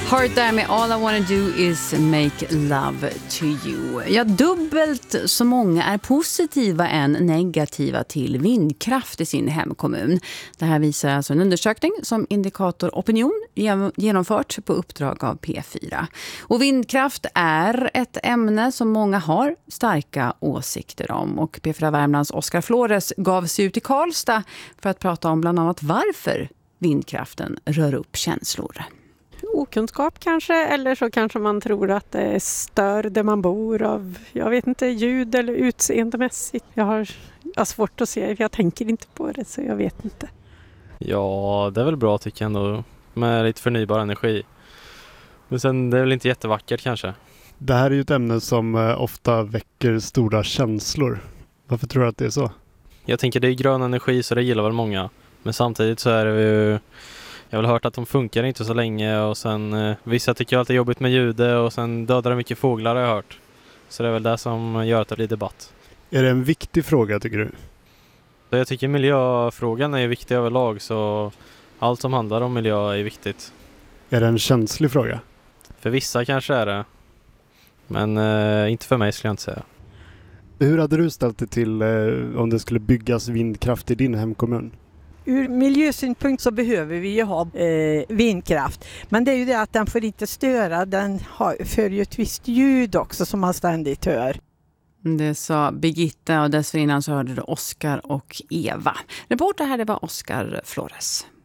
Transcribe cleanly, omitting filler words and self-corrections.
Heart där med All I wanna do is make love to you. Ja, dubbelt så många är positiva än negativa till vindkraft i sin hemkommun. Det här visar alltså en undersökning som Indikator Opinion genomfört på uppdrag av P4. Och vindkraft är ett ämne som många har starka åsikter om. Och P4 Värmlands Oskar Flores gav sig ut i Karlstad för att prata om bland annat varför vindkraften rör upp känslor. Okunskap kanske, eller så kanske man tror att det stör där man bor av, jag vet inte, ljud eller utseendemässigt. Jag har svårt att se, jag tänker inte på det så jag vet inte. Ja, det är väl bra tycker jag ändå, med lite förnybar energi. Men sen det är väl inte jättevackert kanske. Det här är ju ett ämne som ofta väcker stora känslor. Varför tror du att det är så? Jag tänker det är grön energi så det gillar väl många. Men samtidigt så är det ju... Jag har väl hört att de funkar inte så länge och sen vissa tycker att det är jobbigt med ljudet och sen dödar det mycket fåglar har jag hört. Så det är väl det som gör att det blir debatt. Är det en viktig fråga tycker du? Så jag tycker miljöfrågan är viktig överlag så allt som handlar om miljö är viktigt. Är det en känslig fråga? För vissa kanske är det. Men inte för mig skulle jag inte säga. Hur hade du ställt det till om det skulle byggas vindkraft i din hemkommun? Ur miljösynpunkt så behöver vi ju ha vindkraft. Men det är ju det att den får inte störa. Den för ju ett visst ljud också som man ständigt hör. Det sa Birgitta och dessförinnan så hörde du Oskar och Eva. Reporter här det var Oskar Flores.